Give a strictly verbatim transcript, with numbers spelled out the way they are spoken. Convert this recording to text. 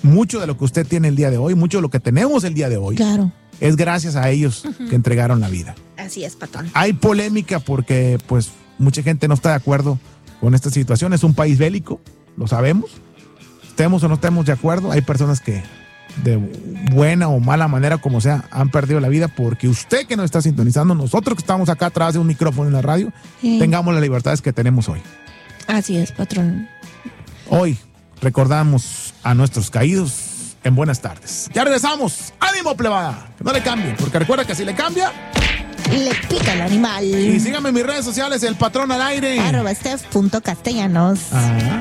mucho de lo que usted tiene el día de hoy, mucho de lo que tenemos el día de hoy, claro, es gracias a ellos uh-huh. que entregaron la vida. Así es, patrón. Hay polémica porque pues mucha gente no está de acuerdo con esta situación. Es un país bélico, lo sabemos. Estemos o no estemos de acuerdo, hay personas que de buena o mala manera, como sea, han perdido la vida porque usted que nos está sintonizando, nosotros que estamos acá atrás de un micrófono en la radio, sí. tengamos las libertades que tenemos hoy. Así es, patrón. Hoy recordamos a nuestros caídos en buenas tardes. Ya regresamos. ¡Ánimo, plebada! Que no le cambie, porque recuerda que si le cambia, le pica el animal. Y síganme en mis redes sociales, El Patrón al Aire. Arroba Steph punto castellanos. Ah.